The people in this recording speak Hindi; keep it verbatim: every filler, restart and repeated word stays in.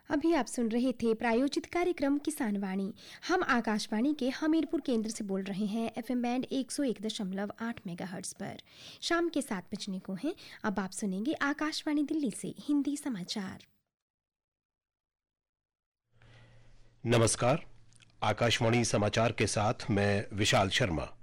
अभी आप सुन रहे थे प्रायोजित कार्यक्रम किसान वाणी। हम आकाशवाणी के हमीरपुर केंद्र से बोल रहे हैं एफएम बैंड एक सौ एक दशमलव आठ मेगाहर्ट्ज पर। शाम के सात बजने को हैं। अब आप सुनेंगे आकाशवाणी दिल्ली से हिंदी समाचार। नमस्कार, आकाशवाणी समाचार के साथ मैं विशाल शर्मा।